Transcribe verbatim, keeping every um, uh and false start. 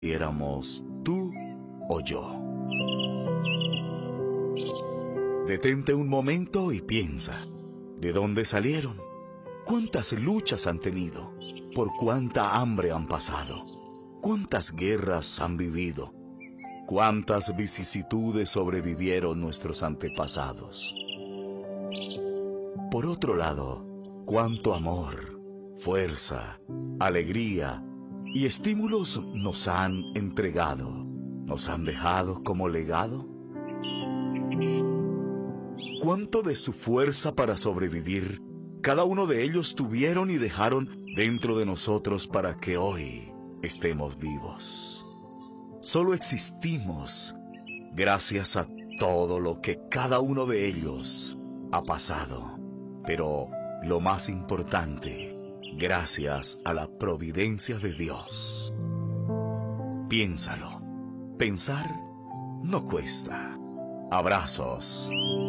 éramos tú o yo. Detente un momento y piensa, ¿de dónde salieron? ¿Cuántas luchas han tenido? ¿Por cuánta hambre han pasado? ¿Cuántas guerras han vivido? ¿Cuántas vicisitudes sobrevivieron nuestros antepasados? Por otro lado, cuánto amor, fuerza, alegría y estímulos nos han entregado, nos han dejado como legado. Cuánto de su fuerza para sobrevivir cada uno de ellos tuvieron y dejaron dentro de nosotros para que hoy estemos vivos. Solo existimos gracias a todo lo que cada uno de ellos ha pasado. Pero lo más importante, gracias a la providencia de Dios. Piénsalo. Pensar no cuesta. Abrazos.